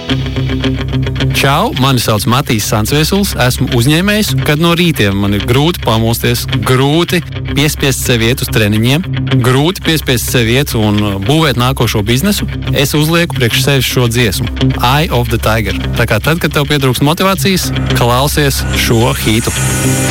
Čau, mani sauc Matīs Sancviesuls, esmu uzņēmējs, kad no rītiem man ir grūti pamosties, grūti piespiest sevi iet uz treniņiem, grūti piespiest sevi iet un būvēt nākošo biznesu, es uzlieku priekš sevis šo dziesmu, Eye of the Tiger. Tā kā tad, kad tev pietrūkst motivācijas, klausies šo hītu.